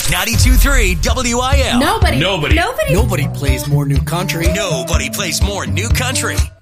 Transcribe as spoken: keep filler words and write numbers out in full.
ninety-two point three W I L. Nobody. Nobody. Nobody. Nobody plays more new country. Nobody plays more new country.